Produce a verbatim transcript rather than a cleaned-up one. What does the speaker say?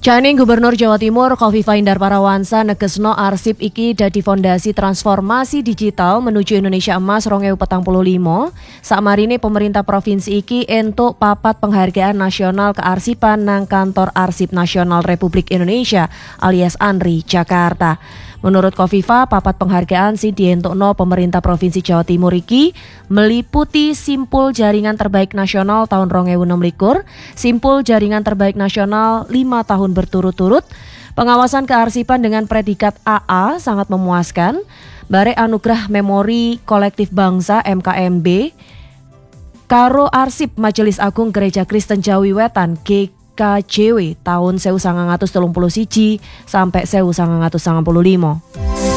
Jane Gubernur Jawa Timur Khofifah Indar Parawansa negesno arsip iki dadi fondasi transformasi digital menuju Indonesia Emas dua ribu empat puluh lima. Sakmarine pemerintah provinsi iki entuk papat penghargaan nasional kearsipan nang Kantor Arsip Nasional Republik Indonesia alias ANRI Jakarta. Menurut Khofifah, papat penghargaan sing dientukno pemerintah Provinsi Jawa Timur iki meliputi Simpul Jaringan Terbaik Nasional tahun dua ribu enam belas, Simpul Jaringan Terbaik Nasional lima tahun berturut-turut, pengawasan kearsipan dengan predikat A A sangat memuaskan, bare anugerah memori kolektif bangsa M K M B, karo arsip Majelis Agung Gereja Kristen Jawi Wetan G K J W tahun seribu sembilan ratus tiga puluh satu sampai seribu sembilan ratus sembilan puluh lima.